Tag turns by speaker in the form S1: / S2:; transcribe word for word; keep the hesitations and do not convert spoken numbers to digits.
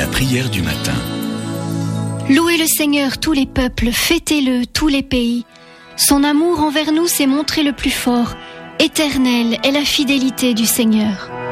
S1: La prière du matin.
S2: Louez le Seigneur tous les peuples, fêtez-le tous les pays. Son amour envers nous s'est montré le plus fort. Éternelle est la fidélité du Seigneur.